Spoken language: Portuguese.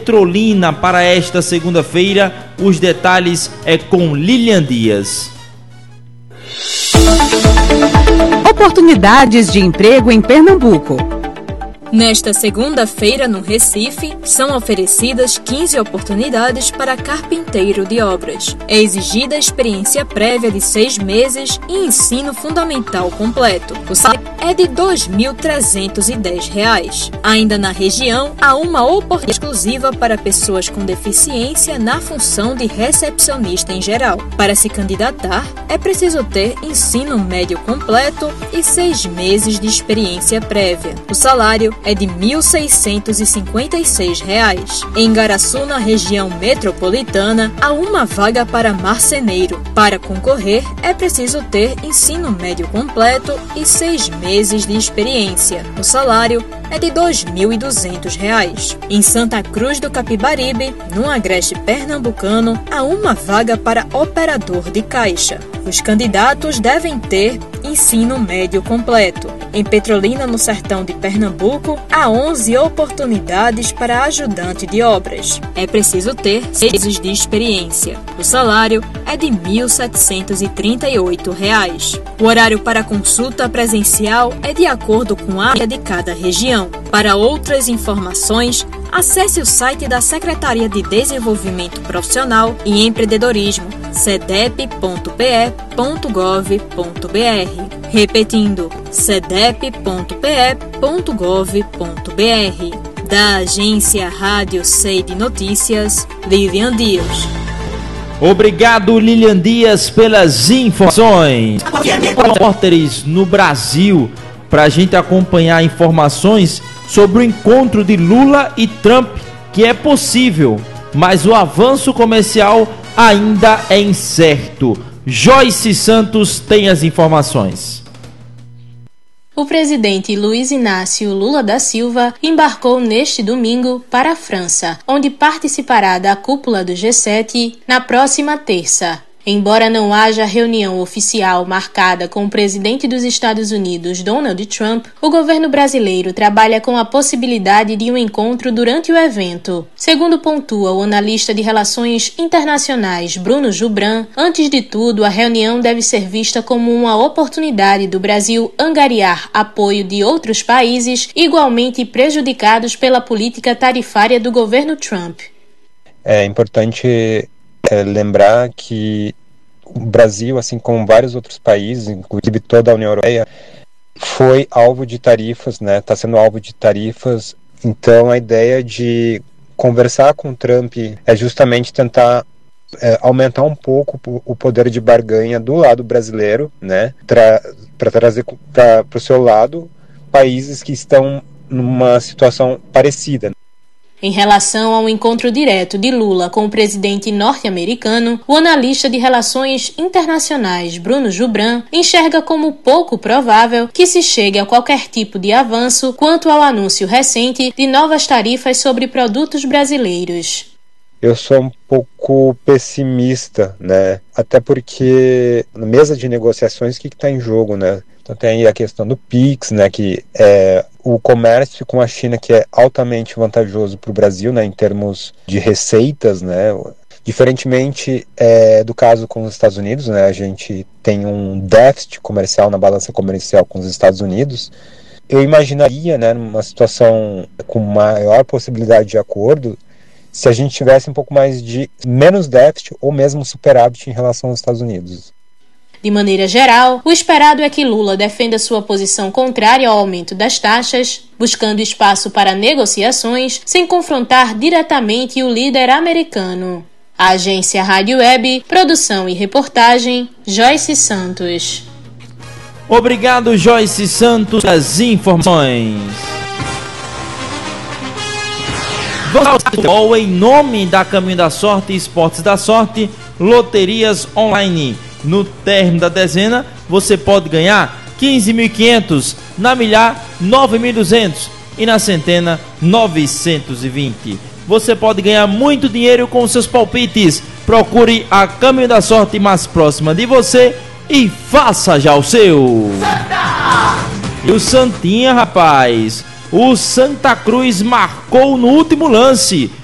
Petrolina para esta segunda-feira. Os detalhes é com Lilian Dias. Oportunidades de emprego em Pernambuco. Nesta segunda-feira, no Recife, são oferecidas 15 oportunidades para carpinteiro de obras. É exigida experiência prévia de 6 meses e ensino fundamental completo. O salário é de R$ 2.310. Ainda na região, há uma oportunidade exclusiva para pessoas com deficiência na função de recepcionista em geral. Para se candidatar, é preciso ter ensino médio completo e 6 meses de experiência prévia. O salário é de R$ 1.656. Em Igaraçu, na região metropolitana, há uma vaga para marceneiro. Para concorrer, é preciso ter ensino médio completo e 6 meses de experiência. O salário é de R$ 2.200. Em Santa Cruz do Capibaribe, no agreste pernambucano, há uma vaga para operador de caixa. Os candidatos devem ter ensino médio completo. Em Petrolina, no sertão de Pernambuco, há 11 oportunidades para ajudante de obras. É preciso ter 6 meses de experiência. O salário é de R$ 1.738. O horário para consulta presencial é de acordo com a área de cada região. Para outras informações, acesse o site da Secretaria de Desenvolvimento Profissional e Empreendedorismo, cedep.pe.gov.br. Repetindo, cedep.pe.gov.br. Da agência Rádio Sei de Notícias, Lilian Dias. Obrigado, Lilian Dias, pelas informações. Repórteres no Brasil, para a gente acompanhar informações sobre o encontro de Lula e Trump, que é possível, mas o avanço comercial ainda é incerto. Joyce Santos tem as informações. O presidente Luiz Inácio Lula da Silva embarcou neste domingo para a França, onde participará da cúpula do G7 na próxima terça. Embora não haja reunião oficial marcada com o presidente dos Estados Unidos, Donald Trump, o governo brasileiro trabalha com a possibilidade de um encontro durante o evento. Segundo pontua o analista de relações internacionais Bruno Jubran, antes de tudo, a reunião deve ser vista como uma oportunidade do Brasil angariar apoio de outros países igualmente prejudicados pela política tarifária do governo Trump. É importante lembrar que o Brasil, assim como vários outros países, inclusive toda a União Europeia, foi alvo de tarifas, né? Está sendo alvo de tarifas. Então a ideia de conversar com o Trump é justamente tentar aumentar um pouco o poder de barganha do lado brasileiro, né? Para trazer para o seu lado países que estão numa situação parecida. Em relação ao encontro direto de Lula com o presidente norte-americano, o analista de relações internacionais Bruno Jubran enxerga como pouco provável que se chegue a qualquer tipo de avanço quanto ao anúncio recente de novas tarifas sobre produtos brasileiros. Eu sou um pouco pessimista, né? Até porque na mesa de negociações, o que está em jogo, né? Então tem aí a questão do PIX, né? Que é o comércio com a China, que é altamente vantajoso para o Brasil, né? Em termos de receitas, né? Diferentemente do caso com os Estados Unidos, né? A gente tem um déficit comercial na balança comercial com os Estados Unidos. Eu imaginaria, né? Numa situação com maior possibilidade de acordo, se a gente tivesse um pouco mais de menos déficit ou mesmo superávit em relação aos Estados Unidos. De maneira geral, o esperado é que Lula defenda sua posição contrária ao aumento das taxas, buscando espaço para negociações, sem confrontar diretamente o líder americano. A agência Rádio Web, produção e reportagem, Joyce Santos. Obrigado, Joyce Santos, pelas informações. Vamos em nome da Caminho da Sorte e Esportes da Sorte, loterias online. No término da dezena, você pode ganhar 15.500, na milhar 9.200 e na centena 920. Você pode ganhar muito dinheiro com seus palpites. Procure a Caminho da Sorte mais próxima de você e faça já o seu. Santa! E o Santinha, rapaz, o Santa Cruz marcou no último lance.